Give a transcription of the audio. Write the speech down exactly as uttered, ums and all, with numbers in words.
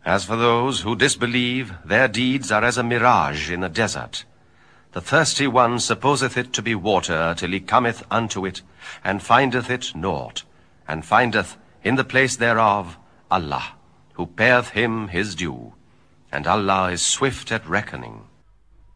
As for those who disbelieve, their deeds are as a mirage in a desert. The thirsty one supposeth it to be water till he cometh unto it, and findeth it naught, and findeth in the place thereof Allah, who payeth him his due, and Allah is swift at reckoning.